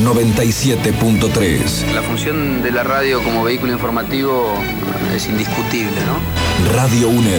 97.3. La función de la radio como vehículo informativo es indiscutible, ¿no? Radio UNER.